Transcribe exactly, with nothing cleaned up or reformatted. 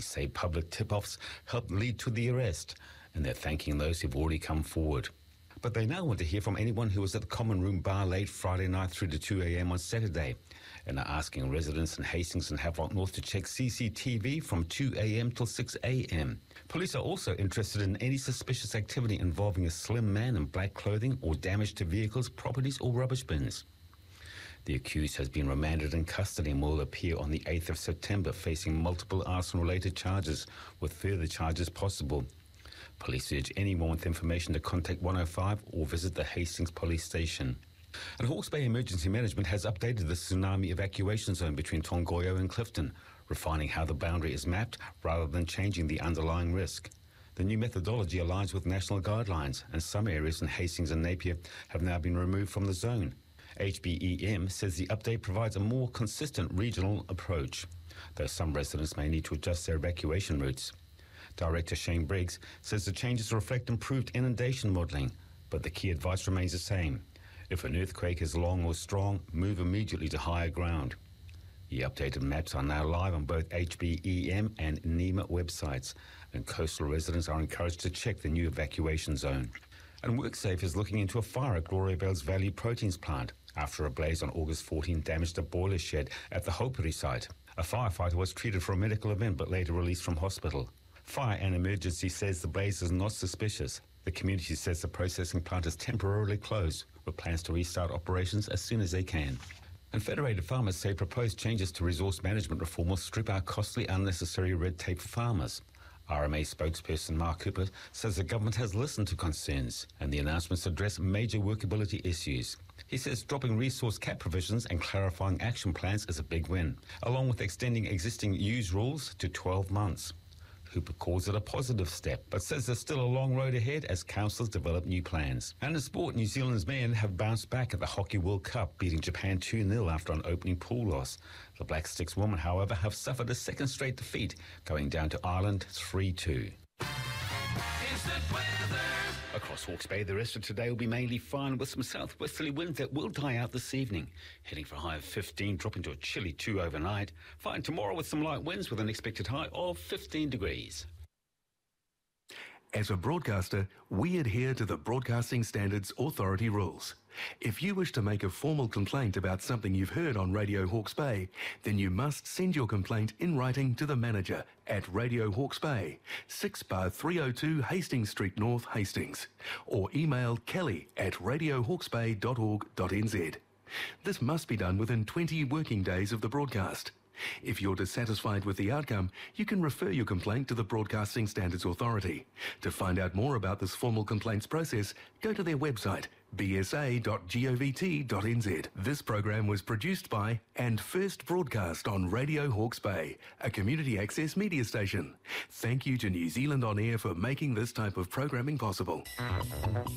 say public tip-offs helped lead to the arrest, and they're thanking those who've already come forward. But they now want to hear from anyone who was at the Common Room bar late Friday night through to two a.m. on Saturday, and are asking residents in Hastings and Havelock North to check C C T V from two a.m. till six a.m. Police are also interested in any suspicious activity involving a slim man in black clothing or damage to vehicles, properties or rubbish bins. The accused has been remanded in custody and will appear on the eighth of September, facing multiple arson-related charges, with further charges possible. Police urge anyone with information to contact one oh five or visit the Hastings Police Station. And Hawke's Bay Emergency Management has updated the tsunami evacuation zone between Tongoyo and Clifton, refining how the boundary is mapped rather than changing the underlying risk. The new methodology aligns with national guidelines, and some areas in Hastings and Napier have now been removed from the zone. H B E M says the update provides a more consistent regional approach, though some residents may need to adjust their evacuation routes. Director Shane Briggs says the changes reflect improved inundation modelling, but the key advice remains the same. If an earthquake is long or strong, move immediately to higher ground. The updated maps are now live on both H B E M and NEMA websites, and coastal residents are encouraged to check the new evacuation zone. And WorkSafe is looking into a fire at Gloria Vale's Valley Proteins plant after a blaze on August fourteenth damaged a boiler shed at the Hopuri site. A firefighter was treated for a medical event but later released from hospital. Fire and Emergency says the blaze is not suspicious. The community says the processing plant is temporarily closed, with plans to restart operations as soon as they can. And Federated Farmers say proposed changes to resource management reform will strip out costly, unnecessary red tape for farmers. R M A spokesperson Mark Cooper says the government has listened to concerns and the announcements address major workability issues. He says dropping resource cap provisions and clarifying action plans is a big win, along with extending existing use rules to twelve months. Hooper calls it a positive step, but says there's still a long road ahead as councils develop new plans. And in sport, New Zealand's men have bounced back at the Hockey World Cup, beating Japan two nil after an opening pool loss. The Black Sticks women, however, have suffered a second straight defeat, going down to Ireland three two. Across Hawke's Bay, the rest of today will be mainly fine with some southwesterly winds that will die out this evening. Heading for a high of fifteen, dropping to a chilly two overnight. Fine tomorrow with some light winds with an expected high of fifteen degrees. As a broadcaster, we adhere to the Broadcasting Standards Authority rules. If you wish to make a formal complaint about something you've heard on Radio Hawke's Bay, then you must send your complaint in writing to the manager at Radio Hawke's Bay, six bar three oh two Hastings Street North, Hastings, or email kelly at radio hawkes bay dot org dot n z. This must be done within twenty working days of the broadcast. If you're dissatisfied with the outcome, you can refer your complaint to the Broadcasting Standards Authority. To find out more about this formal complaints process, go to their website, b s a dot govt dot n z. This program was produced by and first broadcast on Radio Hawke's Bay, a community access media station. Thank you to New Zealand On Air for making this type of programming possible.